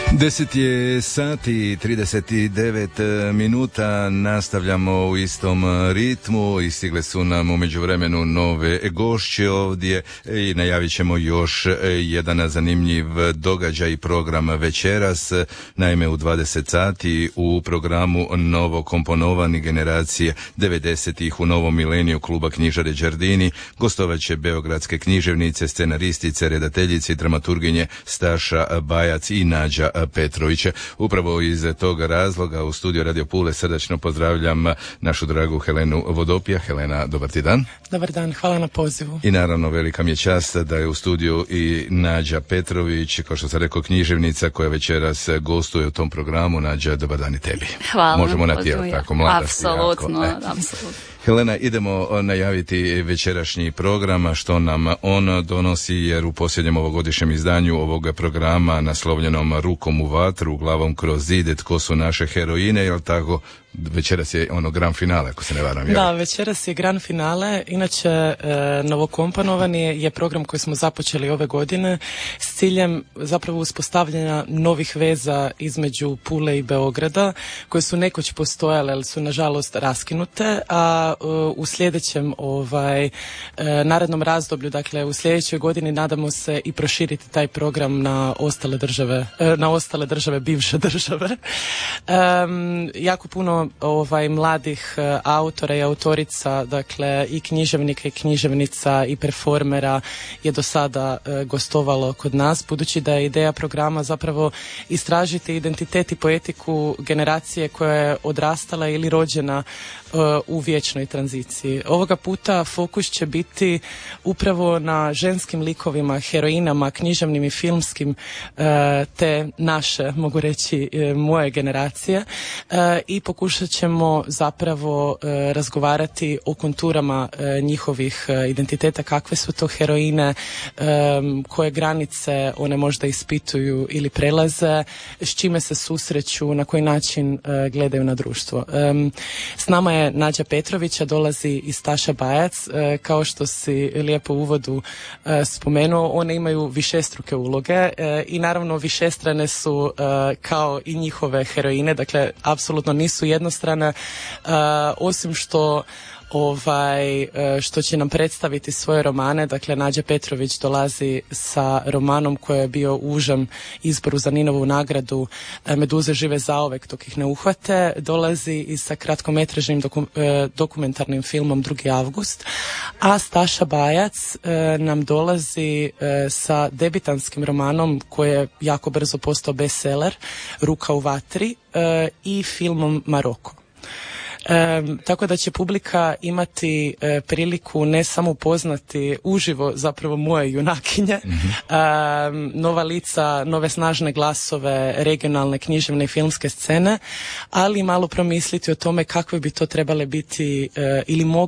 10 je sati 39 minuta, nastavljamo u istom ritmu i stigle su nam u međuvremenu nove gošće ovdje i najavit ćemo još jedan zanimljiv događaj i program večeras. Naime, u 20 sati u programu novo komponovani generacije 90-ih u novom mileniju kluba knjižare Đardini gostovat će beogradske književnice, scenaristice, redateljice i dramaturginje Staša Bajac i Nađa Petrovića. Upravo iz tog razloga u studiju Radio Pule srdačno pozdravljam našu dragu Helenu Vodopija. Helena, dobar ti dan. Dobar dan, hvala na pozivu. I naravno velika mi je čast da je u studiju i Nađa Petrović, kao što sam rekao, književnica koja večeras gostuje u tom programu. Nađa, dobar dan i tebi. Hvala. Možemo na tijelo, tako mlada. Apsolutno. Helena, idemo najaviti večerašnji program, što nam on donosi, jer u posljednjem ovogodišnjem izdanju ovog programa naslovljenom Rukom u vatru, glavom kroz zid, tko su naše heroine, jel tako? Večeras je ono gran finale, ako se ne varam. Da, večeras je gran finale. Inače, novokomponovani je program koji smo započeli ove godine s ciljem zapravo uspostavljanja novih veza između Pule i Beograda, koje su nekoć postojale, ali su nažalost raskinute, a u sljedećem narednom razdoblju, dakle u sljedećoj godini, nadamo se i proširiti taj program na ostale države, bivše države. Jako puno mladih autora i autorica, dakle i književnika i književnica i performera je do sada gostovalo kod nas, budući da je ideja programa zapravo istražiti identitet i poetiku generacije koja je odrastala ili rođena u vječnoj tranziciji. Ovoga puta fokus će biti upravo na ženskim likovima, heroinama, književnim i filmskim, te naše, mogu reći, moje generacije, i pokušat ćemo zapravo razgovarati o konturama njihovih identiteta, kakve su to heroine, koje granice one možda ispituju ili prelaze, s čime se susreću, na koji način gledaju na društvo. S nama je Nađa Petrovića, dolazi i Staša Bajac. Kao što si lijepo u uvodu spomenuo, one imaju višestruke uloge i naravno višestrane su kao i njihove heroine, dakle apsolutno nisu jednostrane, osim što će nam predstaviti svoje romane. Dakle, Nađa Petrović dolazi sa romanom koji je bio u užem izboru za Ninovu nagradu Meduze žive zaovek dok ih ne uhvate. Dolazi i sa kratkometražnim dokumentarnim filmom 2. avgust. A Staša Bajac nam dolazi sa debitanskim romanom koji je jako brzo postao bestseller, Ruka u vatri, i filmom Maroko. Tako da će publika imati priliku ne samo upoznati uživo zapravo moje junakinje, nova lica, nove snažne glasove, regionalne, književne i filmske scene, ali malo promisliti o tome kakve bi to trebale biti ili